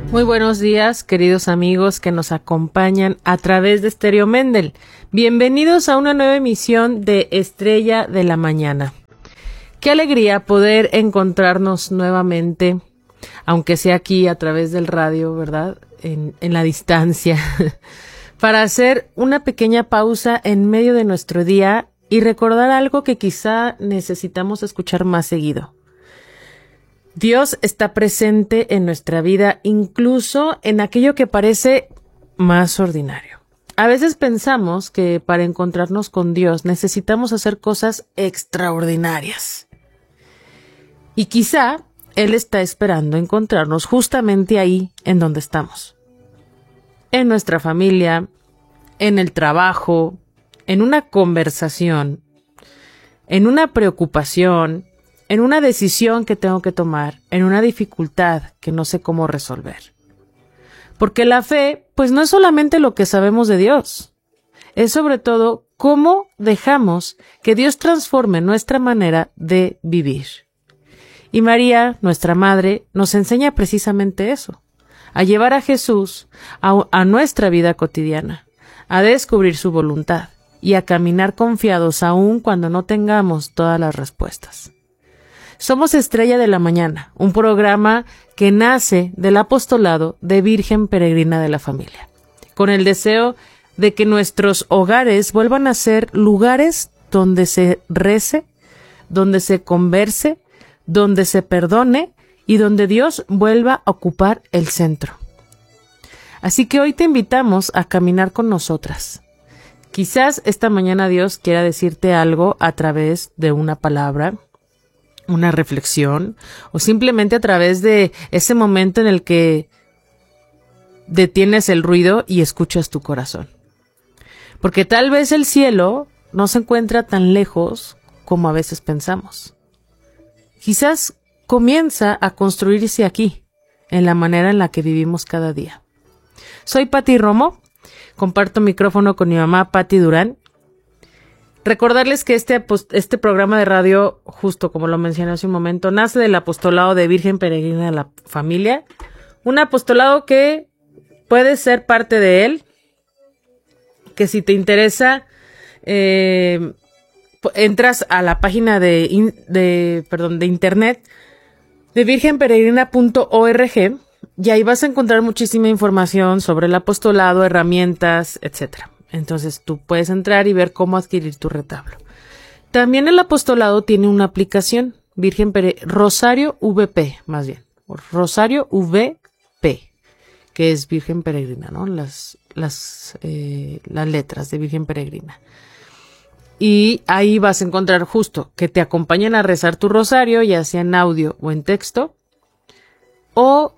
Muy buenos días, queridos amigos que nos acompañan a través de Stereo Mendel. Bienvenidos a una nueva emisión de Estrella de la Mañana. Qué alegría poder encontrarnos nuevamente, aunque sea aquí a través del radio, ¿verdad? En la distancia, para hacer una pequeña pausa en medio de nuestro día y recordar algo que quizá necesitamos escuchar más seguido. Dios está presente en nuestra vida, incluso en aquello que parece más ordinario. A veces pensamos que para encontrarnos con Dios necesitamos hacer cosas extraordinarias. Y quizá Él está esperando encontrarnos justamente ahí en donde estamos. En nuestra familia, en el trabajo, en una conversación, en una preocupación, en una decisión que tengo que tomar, en una dificultad que no sé cómo resolver. Porque la fe, pues no es solamente lo que sabemos de Dios, es sobre todo cómo dejamos que Dios transforme nuestra manera de vivir. Y María, nuestra madre, nos enseña precisamente eso, a llevar a Jesús a nuestra vida cotidiana, a descubrir su voluntad y a caminar confiados aún cuando no tengamos todas las respuestas. Somos Estrella de la Mañana, un programa que nace del apostolado de Virgen Peregrina de la Familia, con el deseo de que nuestros hogares vuelvan a ser lugares donde se rece, donde se converse, donde se perdone y donde Dios vuelva a ocupar el centro. Así que hoy te invitamos a caminar con nosotras. Quizás esta mañana Dios quiera decirte algo a través de una palabra, una reflexión, o simplemente a través de ese momento en el que detienes el ruido y escuchas tu corazón. Porque tal vez el cielo no se encuentra tan lejos como a veces pensamos. Quizás comienza a construirse aquí, en la manera en la que vivimos cada día. Soy Pati Romo, comparto micrófono con mi mamá Pati Durán. Recordarles que este programa de radio, justo como lo mencioné hace un momento, nace del apostolado de Virgen Peregrina de la Familia. Un apostolado que puedes ser parte de él, que si te interesa, entras a la página de internet de virgenperegrina.org y ahí vas a encontrar muchísima información sobre el apostolado, herramientas, etcétera. Entonces tú puedes entrar y ver cómo adquirir tu retablo. También el apostolado tiene una aplicación, Rosario VP, más bien. Rosario VP, que es Virgen Peregrina, ¿no? Las letras de Virgen Peregrina. Y ahí vas a encontrar justo que te acompañen a rezar tu rosario, ya sea en audio o en texto. O,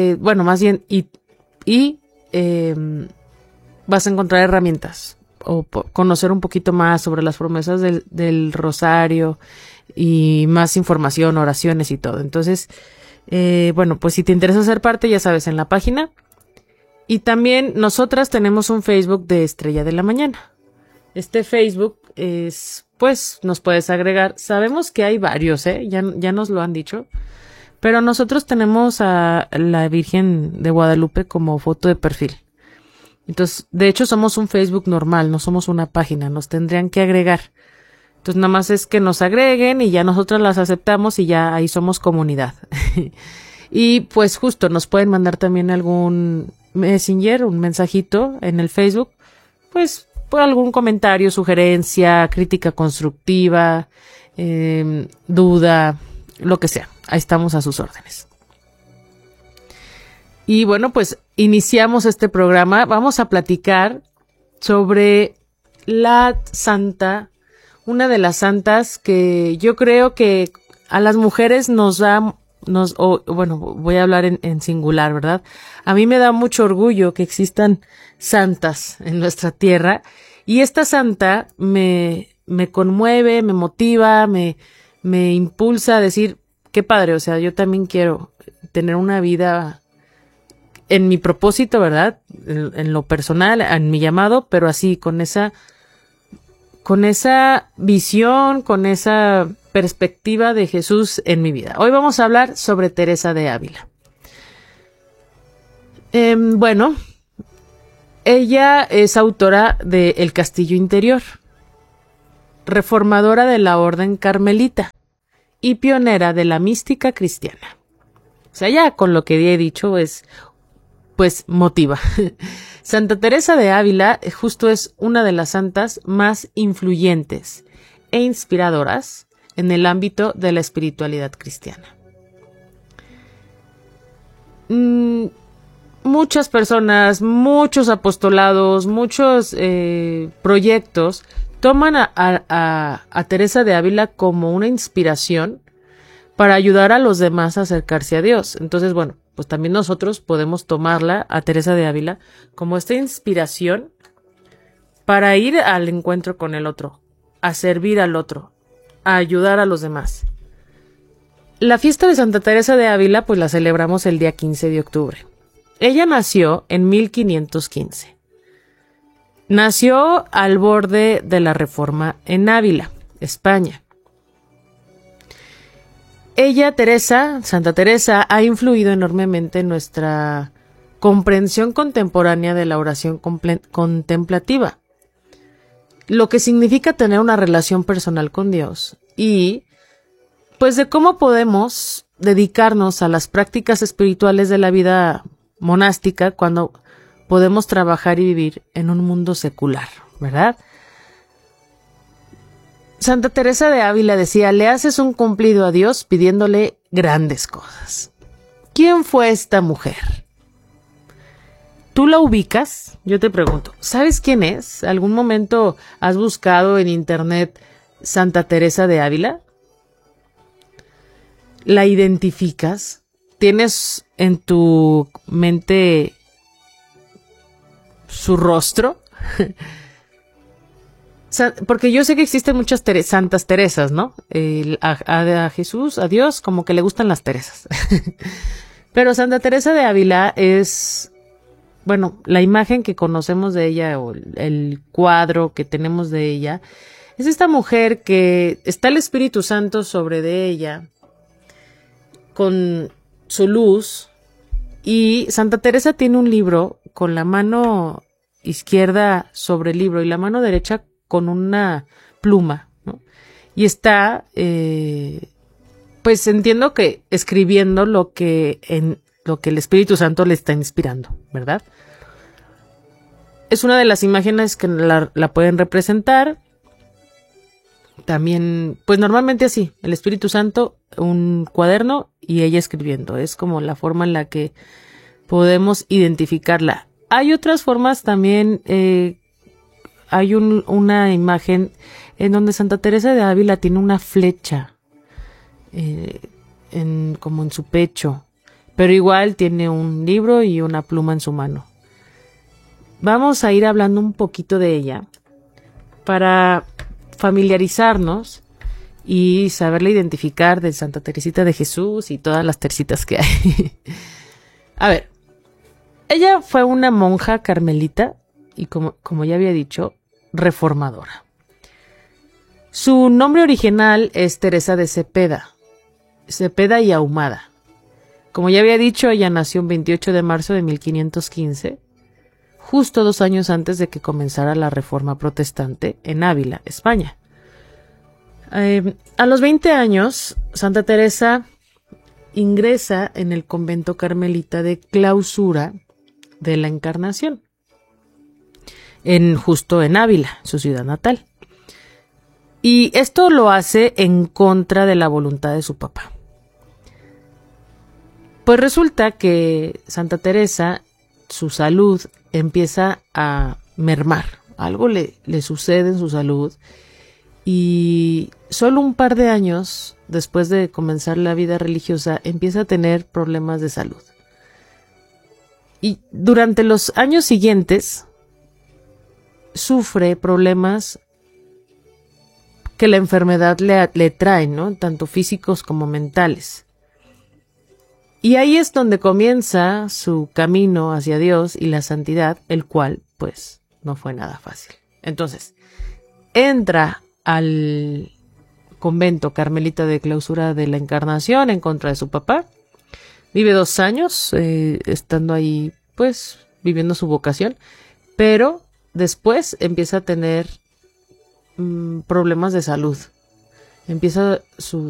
vas a encontrar herramientas o conocer un poquito más sobre las promesas del rosario y más información, oraciones y todo. Entonces, pues si te interesa ser parte, ya sabes, en la página. Y también nosotras tenemos un Facebook de Estrella de la Mañana. Este Facebook nos puedes agregar. Sabemos que hay varios, ya nos lo han dicho. Pero nosotros tenemos a la Virgen de Guadalupe como foto de perfil. Entonces, de hecho, somos un Facebook normal, no somos una página, nos tendrían que agregar. Entonces, nada más es que nos agreguen y ya nosotros las aceptamos y ya ahí somos comunidad. Y pues justo nos pueden mandar también algún messenger, un mensajito en el Facebook, pues por algún comentario, sugerencia, crítica constructiva, duda, lo que sea. Ahí estamos a sus órdenes. Y bueno, pues iniciamos este programa. Vamos a platicar sobre la santa, una de las santas que yo creo que a las mujeres voy a hablar en singular, ¿verdad? A mí me da mucho orgullo que existan santas en nuestra tierra y esta santa me conmueve, me motiva, me impulsa a decir, qué padre, o sea, yo también quiero tener una vida en mi propósito, ¿verdad? En lo personal, en mi llamado, pero así, con esa visión, con esa perspectiva de Jesús en mi vida. Hoy vamos a hablar sobre Teresa de Ávila. Bueno, ella es autora de El Castillo Interior, reformadora de la Orden Carmelita y pionera de la mística cristiana. O sea, ya con lo que he dicho pues motiva. Santa Teresa de Ávila justo es una de las santas más influyentes e inspiradoras en el ámbito de la espiritualidad cristiana. Muchas personas, muchos apostolados, muchos proyectos toman a Teresa de Ávila como una inspiración para ayudar a los demás a acercarse a Dios. Entonces, bueno, pues también nosotros podemos tomarla a Teresa de Ávila como esta inspiración para ir al encuentro con el otro, a servir al otro, a ayudar a los demás. La fiesta de Santa Teresa de Ávila pues la celebramos el día 15 de octubre. Ella nació en 1515. Nació al borde de la Reforma en Ávila, España. Ella, Santa Teresa, ha influido enormemente en nuestra comprensión contemporánea de la oración contemplativa, lo que significa tener una relación personal con Dios y, pues, de cómo podemos dedicarnos a las prácticas espirituales de la vida monástica cuando podemos trabajar y vivir en un mundo secular, ¿verdad? Santa Teresa de Ávila decía, le haces un cumplido a Dios pidiéndole grandes cosas. ¿Quién fue esta mujer? ¿Tú la ubicas? Yo te pregunto, ¿sabes quién es? ¿Algún momento has buscado en internet Santa Teresa de Ávila? ¿La identificas? ¿Tienes en tu mente su rostro? Porque yo sé que existen muchas Santas Teresas, ¿no? A Jesús, a Dios, como que le gustan las Teresas. Pero Santa Teresa de Ávila es, bueno, la imagen que conocemos de ella o el cuadro que tenemos de ella, es esta mujer que está el Espíritu Santo sobre de ella, con su luz, y Santa Teresa tiene un libro con la mano izquierda sobre el libro y la mano derecha con una pluma, ¿no? Y está, pues entiendo que escribiendo lo que el Espíritu Santo le está inspirando, ¿verdad? Es una de las imágenes que la pueden representar. También, pues normalmente así, el Espíritu Santo, un cuaderno y ella escribiendo. Es como la forma en la que podemos identificarla. Hay otras formas también. Hay una imagen en donde Santa Teresa de Ávila tiene una flecha como en su pecho, pero igual tiene un libro y una pluma en su mano. Vamos a ir hablando un poquito de ella para familiarizarnos y saberla identificar de Santa Teresita de Jesús y todas las teresitas que hay. A ver, ella fue una monja carmelita y como ya había dicho, reformadora. Su nombre original es Teresa de Cepeda y Ahumada. Como ya había dicho, ella nació el 28 de marzo de 1515, justo 2 años antes de que comenzara la Reforma Protestante en Ávila, España. A los 20 años, Santa Teresa ingresa en el convento carmelita de Clausura de la Encarnación, justo en Ávila, su ciudad natal. Y esto lo hace en contra de la voluntad de su papá. Pues resulta que Santa Teresa, su salud empieza a mermar. Algo le sucede en su salud y solo un par de años después de comenzar la vida religiosa empieza a tener problemas de salud. Y durante los años siguientes sufre problemas que la enfermedad le trae, ¿no? Tanto físicos como mentales. Y ahí es donde comienza su camino hacia Dios y la santidad, el cual, pues, no fue nada fácil. Entonces, entra al convento carmelita de Clausura de la Encarnación en contra de su papá. Vive 2 años estando ahí pues viviendo su vocación, pero después empieza a tener problemas de salud. Empieza